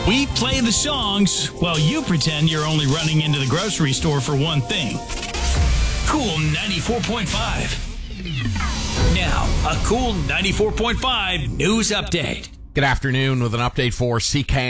We play the songs while you pretend you're only running into the grocery store for one thing. Cool 94.5. Now, a Cool 94.5 news update. Good afternoon with an update for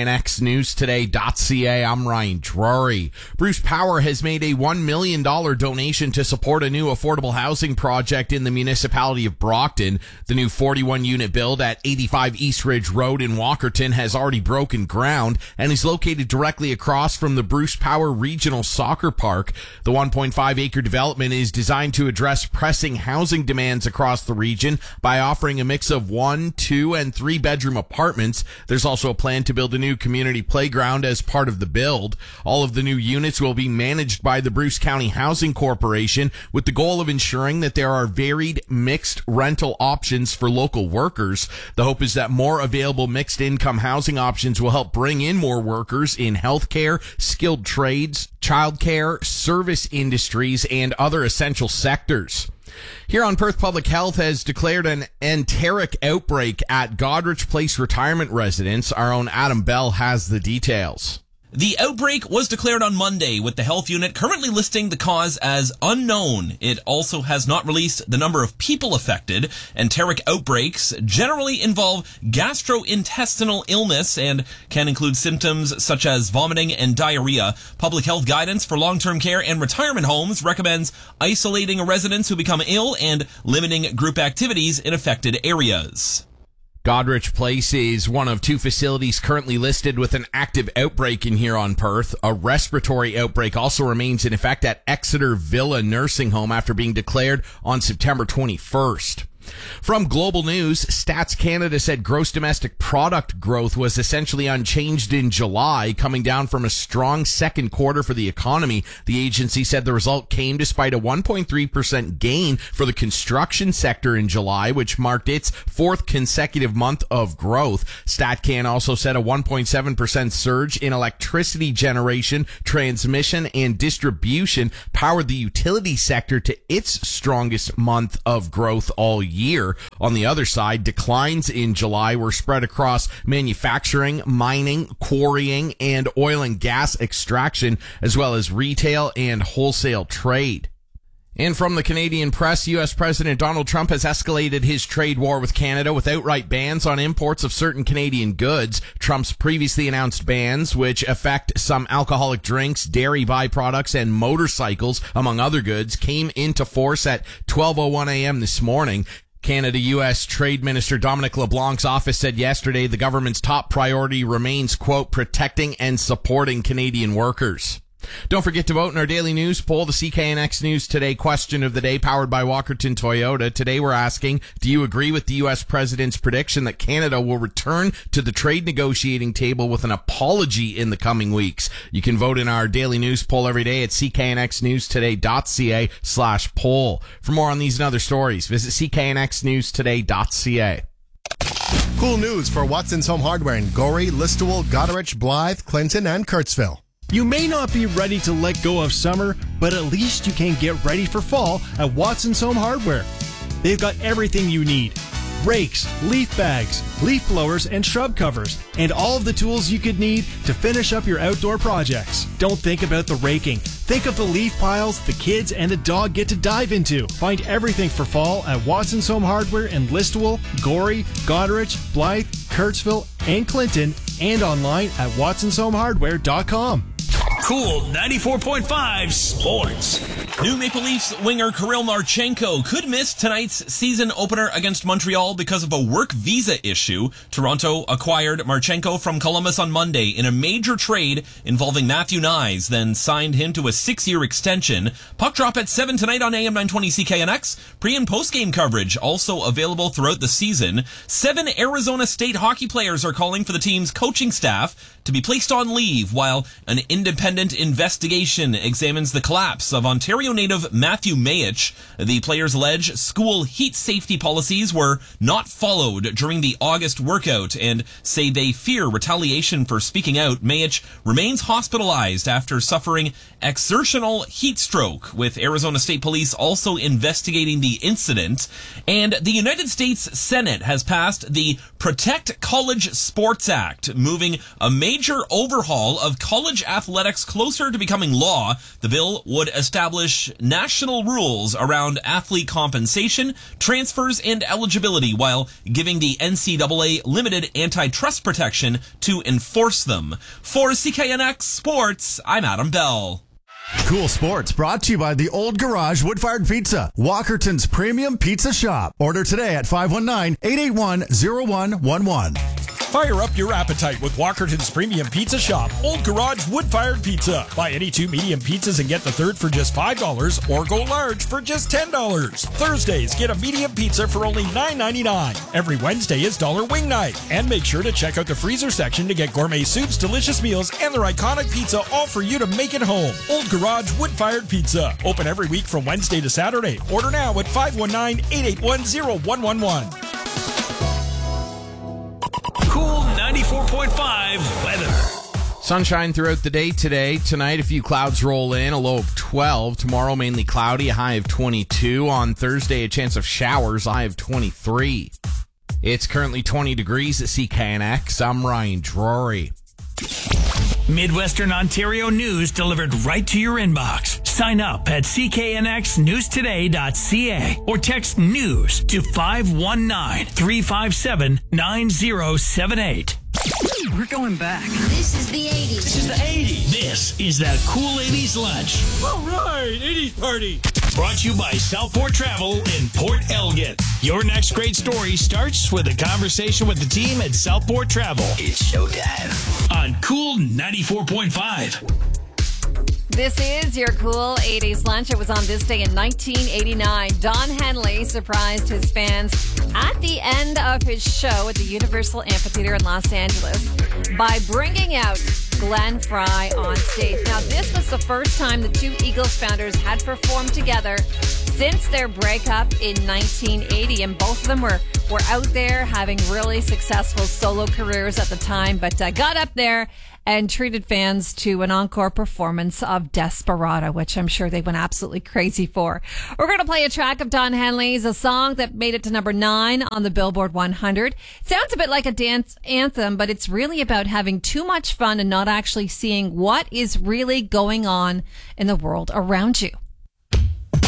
CKNXNewsToday.ca. I'm Ryan Drury. Bruce Power has made a $1 million donation to support a new affordable housing project in the municipality of Brockton. The new 41-unit build at 85 East Ridge Road in Walkerton has already broken ground and is located directly across from the Bruce Power Regional Soccer Park. The 1.5-acre development is designed to address pressing housing demands across the region by offering a mix of 1, 2, and 3-bedroom apartments. There's also a plan to build a new community playground as part of the build. All of the new units will be managed by the Bruce County Housing Corporation with the goal of ensuring that there are varied mixed rental options for local workers. The hope is that more available mixed income housing options will help bring in more workers in healthcare, skilled trades, childcare, service industries, and other essential sectors. Here on Perth, Public Health has declared an enteric outbreak at Goderich Place retirement residence. Our own Adam Bell has the details. The outbreak was declared on Monday, with the health unit currently listing the cause as unknown. It also has not released the number of people affected. Enteric outbreaks generally involve gastrointestinal illness and can include symptoms such as vomiting and diarrhea. Public health guidance for long-term care and retirement homes recommends isolating residents who become ill and limiting group activities in affected areas. Goderich Place is one of 2 facilities currently listed with an active outbreak in here on Perth. A respiratory outbreak also remains in effect at Exeter Villa Nursing Home after being declared on September 21st. From Global News, Stats Canada said gross domestic product growth was essentially unchanged in July, coming down from a strong second quarter for the economy. The agency said the result came despite a 1.3% gain for the construction sector in July, which marked its 4th consecutive month of growth. StatCan also said a 1.7% surge in electricity generation, transmission, and distribution powered the utility sector to its strongest month of growth all year. On the other side, declines in July were spread across manufacturing, mining, quarrying, and oil and gas extraction, as well as retail and wholesale trade. And from the Canadian press, U.S. President Donald Trump has escalated his trade war with Canada with outright bans on imports of certain Canadian goods. Trump's previously announced bans, which affect some alcoholic drinks, dairy byproducts, and motorcycles, among other goods, came into force at 12:01 a.m. this morning. Canada-U.S. Trade Minister Dominic LeBlanc's office said yesterday the government's top priority remains, quote, protecting and supporting Canadian workers. Don't forget to vote in our daily news poll, the CKNX News Today question of the day, powered by Walkerton Toyota. Today we're asking, do you agree with the U.S. President's prediction that Canada will return to the trade negotiating table with an apology in the coming weeks? You can vote in our daily news poll every day at CKNXNewsToday.ca/poll. For more on these and other stories, visit CKNXNewsToday.ca. Cool news for Watson's Home Hardware in Gorey, Listowel, Goderich, Blythe, Clinton, and Kurtzville. You may not be ready to let go of summer, but at least you can get ready for fall at Watson's Home Hardware. They've got everything you need. Rakes, leaf bags, leaf blowers, and shrub covers, and all of the tools you could need to finish up your outdoor projects. Don't think about the raking. Think of the leaf piles the kids and the dog get to dive into. Find everything for fall at Watson's Home Hardware in Listowel, Gorey, Goderich, Blythe, Kurtzville, and Clinton, and online at watsonshomehardware.com. Cool 94.5 Sports. New Maple Leafs winger Kirill Marchenko could miss tonight's season opener against Montreal because of a work visa issue. Toronto acquired Marchenko from Columbus on Monday in a major trade involving Matthew Nyes, then signed him to a 6-year extension. Puck drop at 7 tonight on AM 920 CKNX. Pre- and post-game coverage also available throughout the season. 7 Arizona State hockey players are calling for the team's coaching staff to be placed on leave while an independent investigation examines the collapse of Ontario Ontario native Matthew Mayich. The players allege school heat safety policies were not followed during the August workout and say they fear retaliation for speaking out. Mayich remains hospitalized after suffering exertional heat stroke, with Arizona State Police also investigating the incident. And the United States Senate has passed the Protect College Sports Act, moving a major overhaul of college athletics closer to becoming law. The bill would establish national rules around athlete compensation, transfers, and eligibility, while giving the NCAA limited antitrust protection to enforce them. For CKNX Sports, I'm Adam Bell. Cool Sports brought to you by the Old Garage Wood-Fired Pizza, Walkerton's premium pizza shop. Order today at 519-881-0111. Fire up your appetite with Walkerton's Premium Pizza Shop, Old Garage Wood-Fired Pizza. Buy any 2 medium pizzas and get the third for just $5 or go large for just $10. Thursdays, get a medium pizza for only $9.99. Every Wednesday is Dollar Wing Night. And make sure to check out the freezer section to get gourmet soups, delicious meals, and their iconic pizza, all for you to make it home. Old Garage Wood-Fired Pizza. Open every week from Wednesday to Saturday. Order now at 519-881-0111. Cool 94.5 weather. Sunshine throughout the day today. Tonight, a few clouds roll in, a low of 12. Tomorrow, mainly cloudy, a high of 22. On Thursday, a chance of showers, a high of 23. It's currently 20 degrees at CKNX. I'm Ryan Drury. Midwestern Ontario news delivered right to your inbox. Sign up at cknxnewstoday.ca or text news to 519-357-9078. We're going back. This is the 80s. This is the 80s. This is that cool 80s lunch. All right, 80s party. Brought to you by Southport Travel in Port Elgin. Your next great story starts with a conversation with the team at Southport Travel. It's showtime. On Cool 94.5. This is your cool 80s lunch. It was on this day in 1989. Don Henley surprised his fans at the end of his show at the Universal Amphitheater in Los Angeles by bringing out Glenn Frey on stage. Now, this was the first time the two Eagles founders had performed together since their breakup in 1980, and both of them were out there having really successful solo careers at the time, but got up there and treated fans to an encore performance of Desperado, which I'm sure they went absolutely crazy for. We're going to play a track of Don Henley's, a song that made it to number 9 on the Billboard 100. Sounds a bit like a dance anthem, but it's really about having too much fun and not actually seeing what is really going on in the world around you.